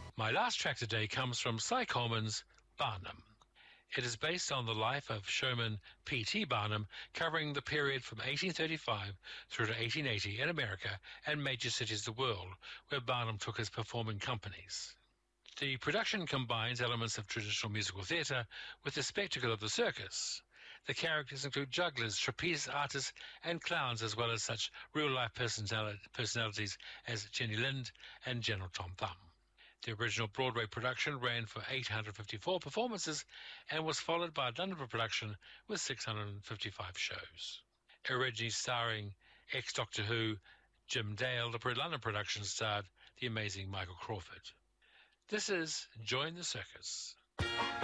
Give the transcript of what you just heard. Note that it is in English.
My last track today comes from Cy Coleman's Barnum. It is based on the life of showman P.T. Barnum, covering the period from 1835 through to 1880 in America and major cities of the world, where Barnum took his performing companies. The production combines elements of traditional musical theatre with the spectacle of the circus. The characters include jugglers, trapeze artists, and clowns, as well as such real-life personalities as Jenny Lind and General Tom Thumb. The original Broadway production ran for 854 performances and was followed by a London production with 655 shows. Originally starring ex-Doctor Who Jim Dale, the London production starred the amazing Michael Crawford. This is Join the Circus.